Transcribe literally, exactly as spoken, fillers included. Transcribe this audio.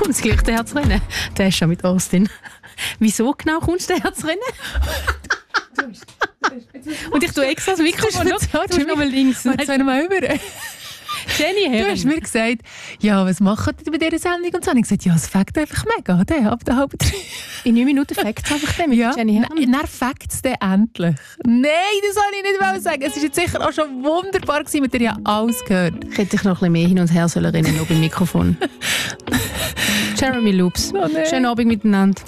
das gleiche Herzrennen. Der ist schon mit Austin. Wieso genau kommst du ins Herzrennen? Und ich tue extra das Mikrofon noch. Du noch mal links. Jetzt noch mal über. Jenny Herren. Du hast mir gesagt, ja, was machen die bei dieser Sendung? Und so. Und ich gesagt, ja, es fängt einfach mega, der, ab der halben drei. In neun Minuten fängt es einfach mit ja, Jenny Herren. Dann fängt es dann endlich. Nein, das soll ich nicht mal sagen. Es war jetzt sicher auch schon wunderbar gewesen, mit dir ja alles gehört. Ich hätte dich noch ein bisschen mehr hin und her sollen rennen, noch beim Mikrofon. Jeremy Loops. Oh, nee. Schönen Abend miteinander.